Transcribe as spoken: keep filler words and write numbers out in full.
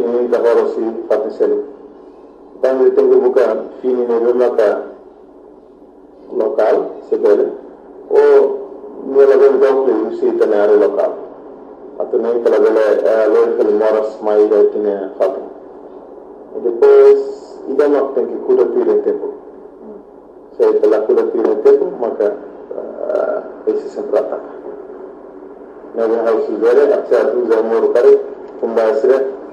Ini ka horo si fatu selu. Tangi tengu buka fini ne rumah ka lokal sebele. O ni lagu dokle usi tanare lokal. Atau ni kalau bela loh kalau moras mai dah tine fatu. Depois ida mak tengi kuda tire tempo. Saya telah kuda tire tempo maka esse sempre ataca. Nós vamos ver a certo zamor kare kumbasire